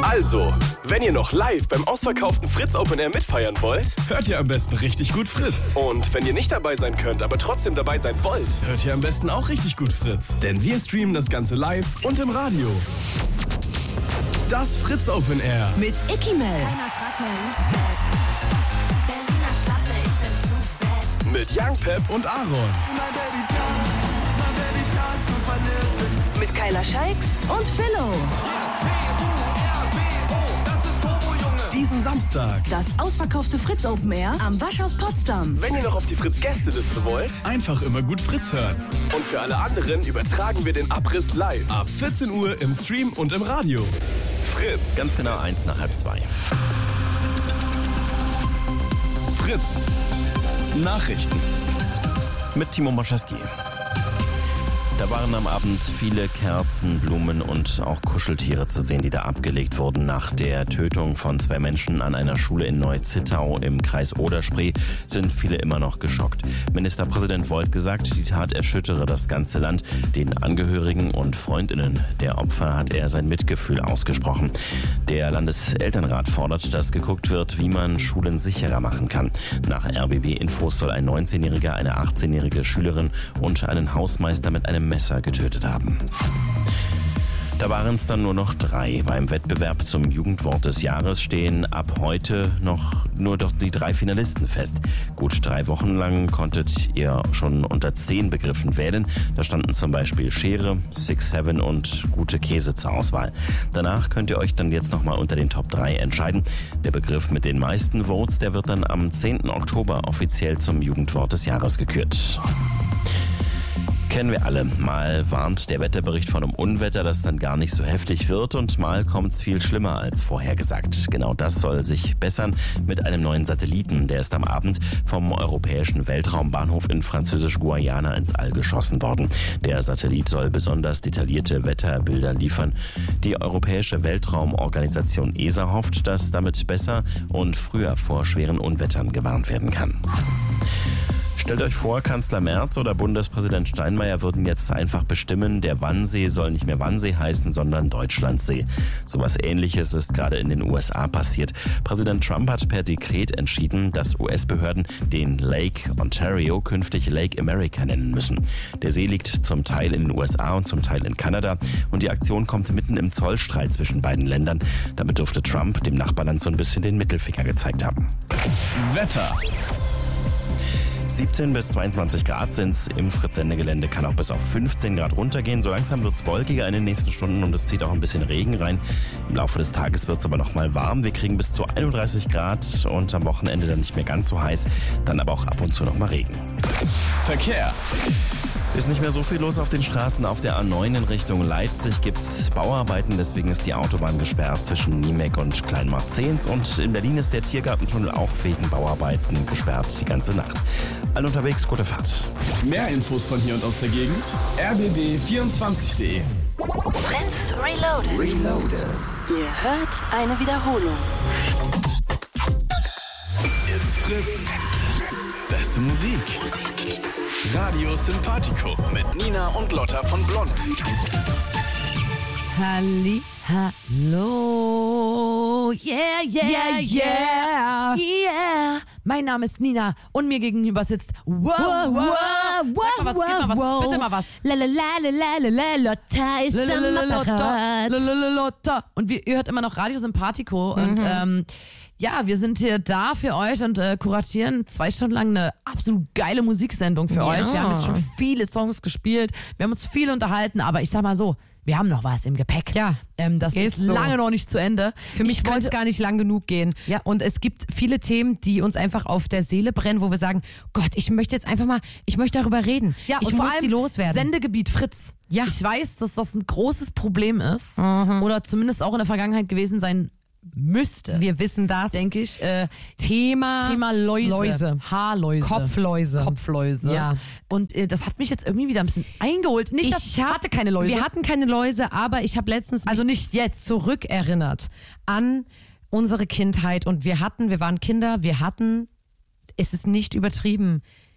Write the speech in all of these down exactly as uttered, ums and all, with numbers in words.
Also, wenn ihr noch live beim ausverkauften Fritz Open Air mitfeiern wollt, hört ihr am besten richtig gut Fritz. Und wenn ihr nicht dabei sein könnt, aber trotzdem dabei sein wollt, hört ihr am besten auch richtig gut Fritz. Denn wir streamen das Ganze live und im Radio. Das Fritz Open Air. Mit Icky Mel. Keiner fragt mehr Respekt. Berliner Schlappe, ich bin too bad. Mit Young Pep und Aaron. Mein Baby tanzt, mein Baby tanzt und verliert sich. Mit Kyla Scheiks und Philo. Diesen Samstag. Das ausverkaufte Fritz Open Air am Waschhaus Potsdam. Wenn ihr noch auf die Fritz-Gästeliste wollt, einfach immer gut Fritz hören. Und für alle anderen übertragen wir den Abriss live. Ab vierzehn Uhr im Stream und im Radio. Fritz. Ganz genau eins nach halb zwei. Fritz. Nachrichten. Mit Timo Moschewski. Da waren am Abend viele Kerzen, Blumen und auch Kuscheltiere zu sehen, die da abgelegt wurden. Nach der Tötung von zwei Menschen an einer Schule in Neu-Zittau im Kreis Oder-Spree sind viele immer noch geschockt. Ministerpräsident Volt gesagt, die Tat erschüttere das ganze Land. Den Angehörigen und Freundinnen der Opfer hat er sein Mitgefühl ausgesprochen. Der Landeselternrat fordert, dass geguckt wird, wie man Schulen sicherer machen kann. Nach R B B-Infos soll ein neunzehnjähriger, eine achtzehnjährige Schülerin und einen Hausmeister mit einem Messer getötet haben. Da waren es dann nur noch drei. Beim Wettbewerb zum Jugendwort des Jahres stehen ab heute noch nur doch die drei Finalisten fest. Gut drei Wochen lang konntet ihr schon unter zehn Begriffen wählen. Da standen zum Beispiel Schere, Six Seven und gute Käse zur Auswahl. Danach könnt ihr euch dann jetzt nochmal unter den Top drei entscheiden. Der Begriff mit den meisten Votes, der wird dann am zehnten Oktober offiziell zum Jugendwort des Jahres gekürt. Kennen wir alle. Mal warnt der Wetterbericht von einem Unwetter, das dann gar nicht so heftig wird, und mal kommt es viel schlimmer als vorhergesagt. Genau das soll sich bessern mit einem neuen Satelliten. Der ist am Abend vom Europäischen Weltraumbahnhof in Französisch-Guayana ins All geschossen worden. Der Satellit soll besonders detaillierte Wetterbilder liefern. Die Europäische Weltraumorganisation E S A hofft, dass damit besser und früher vor schweren Unwettern gewarnt werden kann. Stellt euch vor, Kanzler Merz oder Bundespräsident Steinmeier würden jetzt einfach bestimmen, der Wannsee soll nicht mehr Wannsee heißen, sondern Deutschlandsee. Sowas Ähnliches ist gerade in den U S A passiert. Präsident Trump hat per Dekret entschieden, dass U S-Behörden den Lake Ontario künftig Lake America nennen müssen. Der See liegt zum Teil in den U S A und zum Teil in Kanada und die Aktion kommt mitten im Zollstreit zwischen beiden Ländern. Damit dürfte Trump dem Nachbarland so ein bisschen den Mittelfinger gezeigt haben. Wetter. siebzehn bis zweiundzwanzig Grad sind's im Fritz-Sender-Gelände, kann auch bis auf fünfzehn Grad runtergehen. So langsam wird's wolkiger in den nächsten Stunden und es zieht auch ein bisschen Regen rein. Im Laufe des Tages wird's aber noch mal warm. Wir kriegen bis zu einunddreißig Grad und am Wochenende dann nicht mehr ganz so heiß. Dann aber auch ab und zu noch mal Regen. Verkehr. Ist nicht mehr so viel los auf den Straßen. Auf der A neun in Richtung Leipzig gibt's Bauarbeiten, deswegen ist die Autobahn gesperrt zwischen Niemek und Kleinmarzens. Und in Berlin ist der Tiergartentunnel auch wegen Bauarbeiten gesperrt die ganze Nacht. Alle unterwegs, gute Fahrt. Mehr Infos von hier und aus der Gegend. r b b vierundzwanzig punkt de. Fritz Reloaded. Reloaded. Ihr hört eine Wiederholung. It's Fritz. Beste Musik. Radio Sympathico mit Nina und Lotta von Blond. Halli, hallo, yeah, yeah, yeah, yeah. Mein Name ist Nina und mir gegenüber sitzt wow, wow, wow. Sag mal was, wow, gib mal was, wow. Bitte mal was. La la la la la la Lotta ist am Apparat. Lotta. Und wir, ihr hört immer noch Radio Sympathico mhm. und ähm, ja, wir sind hier da für euch und äh, kuratieren zwei Stunden lang eine absolut geile Musiksendung für ja. euch. Wir haben jetzt schon viele Songs gespielt, wir haben uns viel unterhalten, aber ich sag mal so, wir haben noch was im Gepäck. Ja, ähm, das ist so. lange noch nicht zu Ende. Für mich könnte es gar nicht lang genug gehen. Ja. Und es gibt viele Themen, die uns einfach auf der Seele brennen, wo wir sagen, Gott, ich möchte jetzt einfach mal, ich möchte darüber reden. Ja, ich und muss vor allem die loswerden. Sendegebiet Fritz. Ja. Ich weiß, dass das ein großes Problem ist Mhm. oder zumindest auch in der Vergangenheit gewesen sein müsste. Wir wissen das. Denke ich. Äh, Thema, Thema Läuse. Läuse. Haarläuse. Kopfläuse. Kopfläuse. Ja. Und äh, das hat mich jetzt irgendwie wieder ein bisschen eingeholt. Nicht, dass Ich ich hab- hatte keine Läuse. Wir hatten keine Läuse, aber ich habe letztens Also mich nicht jetzt. zurückerinnert an unsere Kindheit und wir hatten, wir waren Kinder, wir hatten, es ist nicht übertrieben,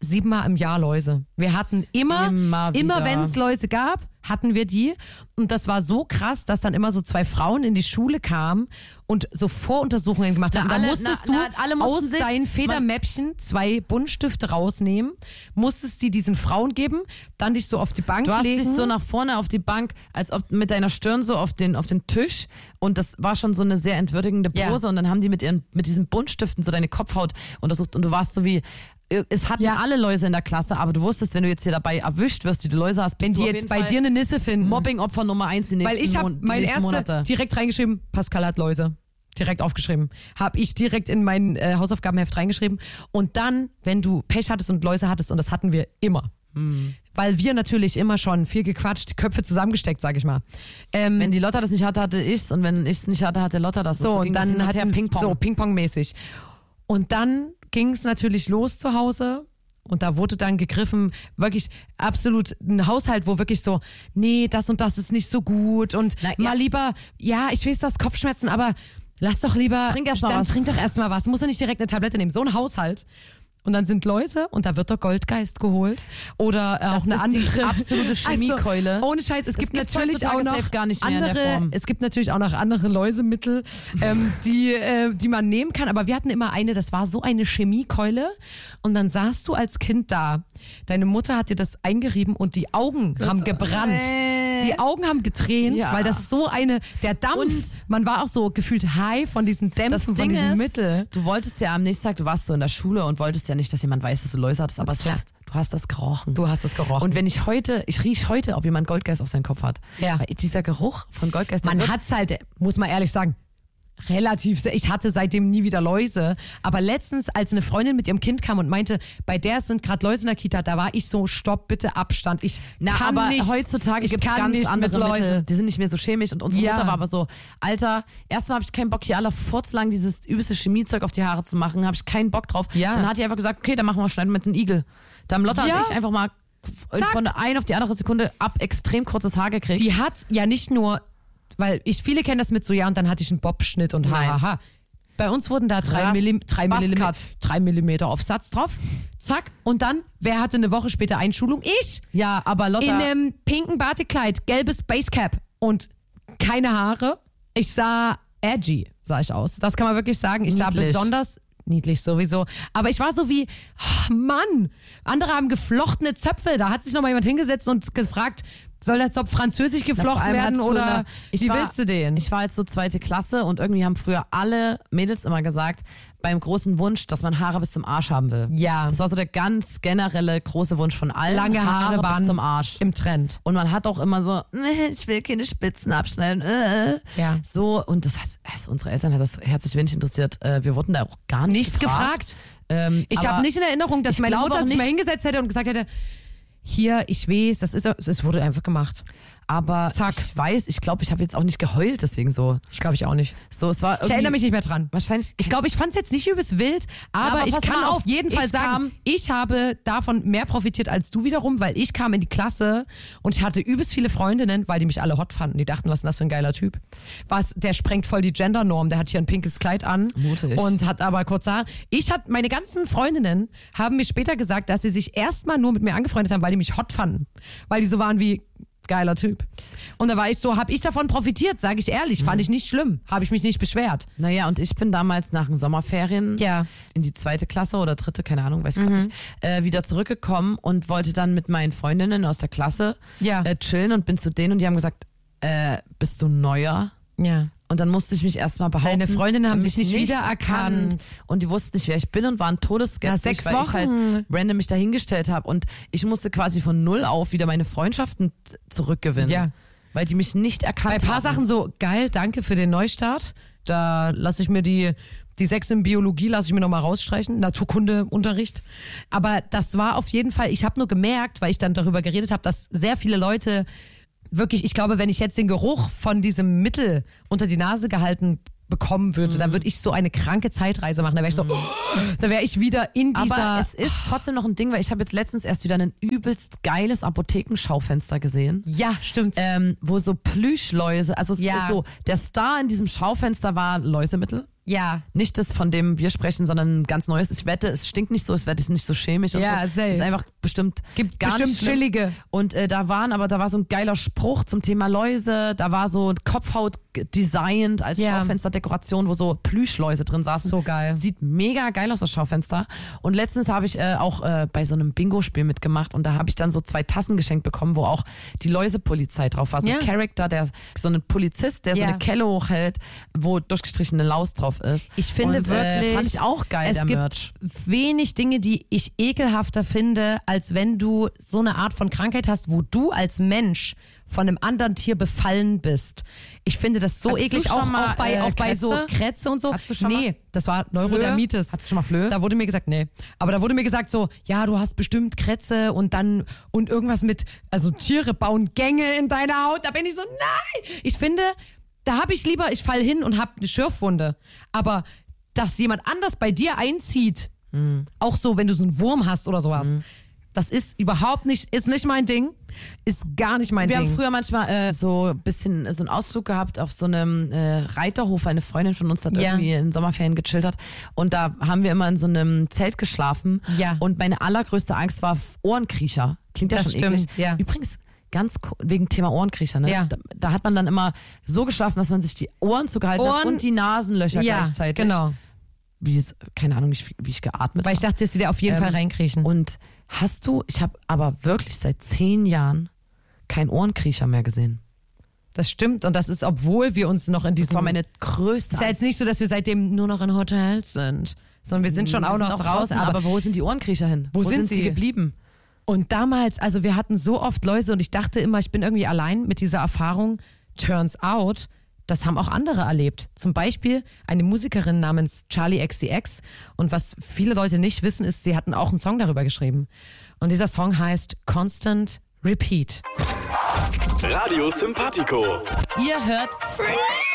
siebenmal im Jahr Läuse. Wir hatten immer, Immer immer, wieder. wenn es Läuse gab, hatten wir die. Und das war so krass, dass dann immer so zwei Frauen in die Schule kamen und so Voruntersuchungen gemacht haben. Na, Da alle- musstest na, du na, alle mussten aus sich- deinen Federmäppchen zwei Buntstifte rausnehmen, musstest die diesen Frauen geben, dann dich so auf die Bank Du hast legen. dich so nach vorne auf die Bank, als ob mit deiner Stirn so auf den, auf den Tisch und das war schon so eine sehr entwürdigende Pose Ja. und dann haben die mit ihren, mit diesen Buntstiften so deine Kopfhaut untersucht und du warst so wie, es hatten Ja. alle Läuse in der Klasse, aber du wusstest, wenn du jetzt hier dabei erwischt wirst, wie du Läuse hast, bist wenn du die auf jetzt jeden bei Fall dir eine Nisse finden. Mobbing-Opfer Nummer eins die nächsten, Weil ich habe Mon die mein nächsten erste Monate. direkt reingeschrieben, Pascal hat Läuse. Direkt aufgeschrieben. Habe ich direkt in mein äh, Hausaufgabenheft reingeschrieben. Und dann, wenn du Pech hattest und Läuse hattest, und das hatten wir immer. Hm. Weil wir natürlich immer schon viel gequatscht, die Köpfe zusammengesteckt, sag ich mal. Ähm, Wenn die Lotta das nicht hatte, hatte ich's und wenn ich's nicht hatte, hatte Lotta das. so, so und ging das hin dann und her, hatten Ping-Pong. so Ping-Pong-mäßig. Und dann ging es natürlich los zu Hause. Und da wurde dann gegriffen, wirklich absolut ein Haushalt, wo wirklich so, nee, das und das ist nicht so gut und Na, ja. mal lieber, ja, ich weiß, du hast Kopfschmerzen, aber lass doch lieber, Trink erst mal dann was. trink doch erstmal was, muss ja nicht direkt eine Tablette nehmen, so ein Haushalt. Und dann sind Läuse und da wird der Goldgeist geholt oder äh, Das auch eine ist die andere absolute Chemiekeule. Also, ohne Scheiß, es gibt gibt's natürlich auch heutzutage noch safe gar nicht mehr in der andere, Form. es gibt natürlich auch noch andere Läusemittel, ähm, die, äh, die man nehmen kann. Aber wir hatten immer eine, das war so eine Chemiekeule. Und dann saßt du als Kind da. Deine Mutter hat dir das eingerieben und die Augen haben gebrannt. Die Augen haben getränt, Ja. weil das ist so eine, der Dampf, Und- man war auch so gefühlt high von diesen Dämpfen, Das von Ding diesem ist, Mittel. du wolltest ja am nächsten Tag, du warst so in der Schule und wolltest ja nicht, dass jemand weiß, dass du Läuse hattest, aber es Klar. hast, du hast das gerochen. Du hast es gerochen. Und wenn ich heute, ich riech heute, ob jemand Goldgeist auf seinen Kopf hat. Ja. Weil dieser Geruch von Goldgeist, der Man wird- hat's halt, muss man ehrlich sagen, relativ, sehr- ich hatte seitdem nie wieder Läuse, aber letztens, als eine Freundin mit ihrem Kind kam und meinte, bei der sind gerade Läuse in der Kita, da war ich so, stopp, bitte Abstand, ich Na, kann aber nicht, heutzutage ich gibt es kann ganz nicht andere mit Läuse. Mittel. Die sind nicht mehr so chemisch und unsere Ja. Mutter war aber so, Alter, erstmal habe ich keinen Bock, hier aller furzlang dieses übelste Chemiezeug auf die Haare zu machen, habe ich keinen Bock drauf. Ja. Dann hat die einfach gesagt, okay, dann machen wir, schneiden wir jetzt einen Igel. Da haben Lotta Ja. und ich einfach mal Zack. von der einen auf die andere Sekunde ab extrem kurzes Haar gekriegt. Die hat ja nicht nur, weil ich, viele kennen das mit so, ja, und dann hatte ich einen Bobschnitt und Nein. hahaha. Bei uns wurden da drei, Krass. Millim, drei, Buzzcut. Millimeter, drei Millimeter Aufsatz drauf. Zack. Und dann, wer hatte eine Woche später Einschulung? Ich! ja, aber Lotta... In einem pinken Batikkleid, gelbes Basecap und keine Haare. Ich sah edgy, sah ich aus. Das kann man wirklich sagen. Ich sah Niedlich. besonders niedlich sowieso. Aber ich war so wie, oh Mann, andere haben geflochtene Zöpfe. Da hat sich noch mal jemand hingesetzt und gefragt, soll der Zopf französisch vor geflochten allem werden hat's so oder eine- ich wie war- willst du den? Ich war jetzt so zweite Klasse und irgendwie haben früher alle Mädels immer gesagt, beim großen Wunsch, dass man Haare bis zum Arsch haben will. Ja. Das war so der ganz generelle große Wunsch von allen. Lange Haare waren bis zum Arsch. im Trend. Und man hat auch immer so, "Nee, ich will keine Spitzen abschneiden. Äh. Ja. So, und das hat, also unsere Eltern hat das herzlich wenig interessiert. Äh, wir wurden da auch gar nicht, Nicht gefragt. Ähm, Ich aber habe nicht in Erinnerung, dass ich meine glaube Mutter auch sich mal nicht- hingesetzt hätte und gesagt hätte, hier, ich weiß, das ist, es wurde einfach gemacht. Aber Zack. ich weiß, ich glaube, ich habe jetzt auch nicht geheult, deswegen so. Ich glaube ich auch nicht. So, es war Ich erinnere mich nicht mehr dran. Wahrscheinlich. Ich glaube, ich fand es jetzt nicht übelst wild, aber, aber ich pass kann mal auf auf, jeden Fall ich sagen, kam- ich habe davon mehr profitiert als du wiederum, weil ich kam in die Klasse und ich hatte übelst viele Freundinnen, weil die mich alle hot fanden. Die dachten, was ist denn das für ein geiler Typ? Was, der sprengt voll die Gendernorm. Der hat hier ein pinkes Kleid an Mutig. und hat aber kurz Haare. Ich hatte, meine ganzen Freundinnen haben mir später gesagt, dass sie sich erstmal nur mit mir angefreundet haben, weil die mich hot fanden. Weil die so waren wie, geiler Typ. Und da war ich so, habe ich davon profitiert, sage ich ehrlich. Fand ich nicht schlimm. Habe ich mich nicht beschwert. Naja, und ich bin damals nach den Sommerferien Ja. in die zweite Klasse oder dritte, keine Ahnung, weiß ich gar nicht, äh, wieder zurückgekommen und wollte dann mit meinen Freundinnen aus der Klasse Ja. äh, chillen und bin zu denen und die haben gesagt, äh, bist du neuer? Ja. Und dann musste ich mich erstmal behaupten. Deine Freundinnen haben mich dich nicht wiedererkannt. Und die wussten nicht, wer ich bin und waren todesskeptisch, Ja, sechs weil ich Wochen. halt random mich dahingestellt habe. Und ich musste quasi von null auf wieder meine Freundschaften t- zurückgewinnen. Ja. Weil die mich nicht Bei erkannt ein paar haben. Sachen so, geil, danke für den Neustart. Da lasse ich mir die, die sechs in Biologie lasse ich mir nochmal rausstreichen, Naturkundeunterricht. Aber das war auf jeden Fall, ich habe nur gemerkt, weil ich dann darüber geredet habe, dass sehr viele Leute wirklich, ich glaube, wenn ich jetzt den Geruch von diesem Mittel unter die Nase gehalten bekommen würde, dann würde ich so eine kranke Zeitreise machen. Da wäre ich so, da wäre ich wieder in dieser... Aber es ist trotzdem noch ein Ding, weil ich habe jetzt letztens erst wieder ein übelst geiles Apothekenschaufenster gesehen. ja, stimmt. Ähm, wo so Plüschläuse, also es Ja. ist so, der Star in diesem Schaufenster war Läusemittel. Ja. Nicht das, von dem wir sprechen, sondern ein ganz neues. Ich wette, es stinkt nicht so, es ist nicht so chemisch und Ja, so. safe. Ist einfach bestimmt Gibt gar bestimmt nicht schlimm. chillige. Und äh, da waren aber, da war so ein geiler Spruch zum Thema Läuse. Da war so Kopfhaut g- designt als Ja. Schaufensterdekoration, wo so Plüschläuse drin saßen. So geil. Sieht mega geil aus, das Schaufenster. Und letztens habe ich äh, auch äh, bei so einem Bingo-Spiel mitgemacht und da habe ich dann so zwei Tassen geschenkt bekommen, wo auch die Läusepolizei drauf war. So Ja. ein Charakter, der so ein Polizist, der so Ja. eine Kelle hochhält, wo durchgestrichene Laus drauf ist. Ich finde und, wirklich, Äh, fand ich auch geil, es der gibt Merch. wenig Dinge, die ich ekelhafter finde, als wenn du so eine Art von Krankheit hast, wo du als Mensch von einem anderen Tier befallen bist. Ich finde das so Hattest du eklig, schon auch, mal, auch bei, äh, auch bei so Krätze? Krätze und so. Hattest du schon nee, mal das war Neurodermitis. Hattest du schon mal Flöhe? Da wurde mir gesagt, nee. Aber da wurde mir gesagt so, ja, du hast bestimmt Krätze und dann, und irgendwas mit, also Tiere bauen Gänge in deiner Haut. Da bin ich so, nein! Ich finde, da habe ich lieber, ich fall hin und habe eine Schürfwunde. Aber dass jemand anders bei dir einzieht, Mhm. auch so, wenn du so einen Wurm hast oder sowas, das ist überhaupt nicht, ist nicht mein Ding, ist gar nicht mein Wir Ding. haben früher manchmal äh, so ein bisschen äh, so einen Ausflug gehabt auf so einem äh, Reiterhof. Eine Freundin von uns hat Ja. irgendwie in Sommerferien gechillt hat. Und da haben wir immer in so einem Zelt geschlafen. Ja. Und meine allergrößte Angst war Ohrenkriecher. Klingt ja Das schon stimmt, eklig. ja. Übrigens, ganz co- wegen Thema Ohrenkriecher, ne? Ja. Da, da hat man dann immer so geschlafen, dass man sich die Ohren zugehalten hat Ohren- und die Nasenlöcher ja, gleichzeitig. genau. Wie es, keine Ahnung, nicht, wie ich geatmet Weil ich habe. dachte, dass sie da auf jeden Ähm, Fall reinkriechen. Und hast du, ich habe aber wirklich seit zehn Jahren keinen Ohrenkriecher mehr gesehen. Das stimmt und das ist, obwohl wir uns noch in diesem... Das war meine größte ist ja jetzt nicht so, dass wir seitdem nur noch in Hotels sind, sondern wir sind schon auch Wir sind noch draußen. Aber, aber wo sind die Ohrenkriecher hin? Wo sind sie? geblieben? und damals, also wir hatten so oft Läuse und ich dachte immer, ich bin irgendwie allein mit dieser Erfahrung. Turns out, das haben auch andere erlebt. Zum Beispiel eine Musikerin namens Charlie X C X. Und was viele Leute nicht wissen, ist, sie hatten auch einen Song darüber geschrieben. Und dieser Song heißt Constant Repeat. Radio Sympathico. Ihr hört